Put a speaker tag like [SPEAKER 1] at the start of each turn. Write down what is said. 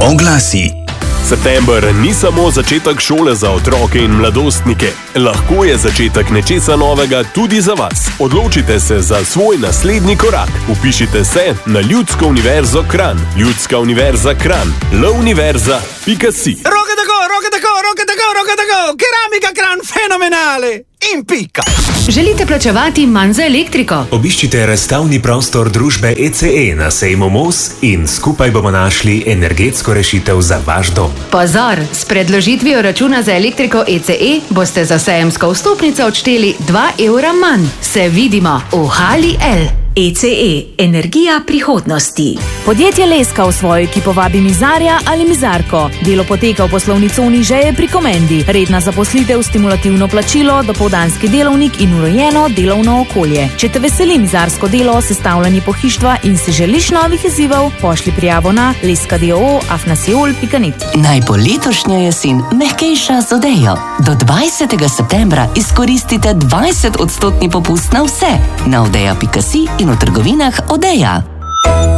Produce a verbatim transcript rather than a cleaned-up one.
[SPEAKER 1] Oglasi.
[SPEAKER 2] September ni samo začetek šole za otroke in mladostnike. Lahko je začetek nečesa novega tudi za vas. Odločite se za svoj naslednji korak. Vpišite se na Ljudsko univerzo Kranj. Ljudska univerza Kranj. l univerza pika si.
[SPEAKER 3] Roke tako, roke tako, roke tako, roke tako. Keramika Kranj, fenomenale. In pika.
[SPEAKER 4] Želite plačevati manj za elektriko?
[SPEAKER 5] Obiščite razstavni prostor družbe E C E na sejmu Mos in skupaj bomo našli energetsko rešitev za vaš dom.
[SPEAKER 4] Pozor, s predložitvijo računa za elektriko E C E boste za sejemsko vstopnico odšteli dva evra manj. Se vidimo v Hali L.
[SPEAKER 6] E C E, energija prihodnosti.
[SPEAKER 7] Podjetje Leska v svojo ekipo vabi mizarja ali mizarko. Delo poteka v poslovni coni Žeje pri Komendi. Redna zaposlitev, stimulativno plačilo, dopoldanski delovnik in urejeno delovno okolje. Če te veseli mizarsko delo, sestavljanje pohištva in si želiš novih izzivov, pošli prijavo na leska.do afna siol pika net.
[SPEAKER 8] Naj bo letošnja jesen mehkejša z Odejo. Do dvajsetega septembra izkoristite dvajset odstotni popust na vse. Na odeja pika si in v trgovinah Odeja.